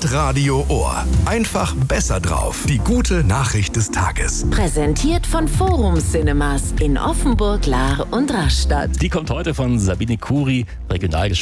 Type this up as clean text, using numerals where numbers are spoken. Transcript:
Hitradio Ohr. Einfach besser drauf. Die gute Nachricht des Tages. Präsentiert von Forum Cinemas in Offenburg, Lahr und Rastatt. Die kommt heute von Sabine Kuri, Regionalgeschäft